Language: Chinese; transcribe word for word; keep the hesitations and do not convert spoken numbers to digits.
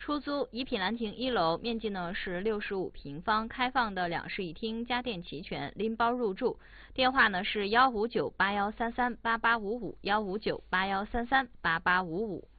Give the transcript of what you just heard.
出租怡品兰亭一楼，面积呢是六十五平方，开放的两室一厅，家电齐全，拎包入住。电话呢是幺五九八幺三三八八五五，幺五九八幺三三八八五五。